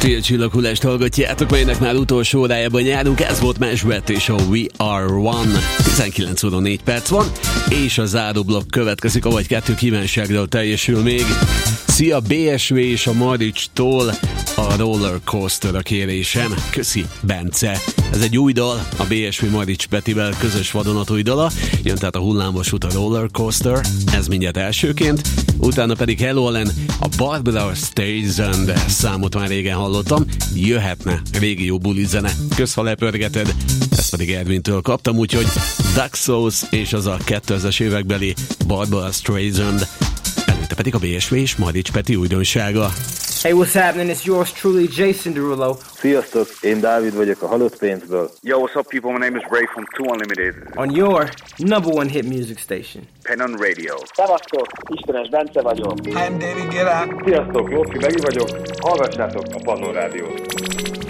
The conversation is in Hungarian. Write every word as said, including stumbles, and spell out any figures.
Fél csillaghullást hallgatjátok, melynek már utolsó órájában járunk. Ez volt Mesbet és a We Are One. tizenkilenc óra négy perc van, és a záróblokk következik, avagy kettő kívánságról teljesül még. Szia, bé es vé és a Marics-tól a Roller Coaster a kérésem. Köszi, Bence. Ez egy új dal, a bé es vé Marics Petivel közös vadonatúj dala. Jön tehát a hullámvasút, a Roller Coaster, ez mindjárt elsőként. Utána pedig Hello Allen, a Barbara Streisand számot már régen hallottam. Jöhetne régi jó buli zene. Kösz, ha lepörgeted. Ezt pedig Ervintől kaptam, úgyhogy Duck Sauce és az a kétezres évekbeli Barbara Streisand. Előtte pedig a bé es vé és Marics Peti újdonsága. Hey, what's happening? It's yours truly, Jason Derulo. Sziasztok, én Dávid vagyok a Halott Pénzből. Yo, what's up, people? My name is Ray from Two Unlimited. On your number one hit music station. Pen on Radio. Szevasztok, Istenes Bence vagyok. I'm David Guetta. Sziasztok, Lóci Begi vagyok. Hallgassátok a Pannon Rádiót.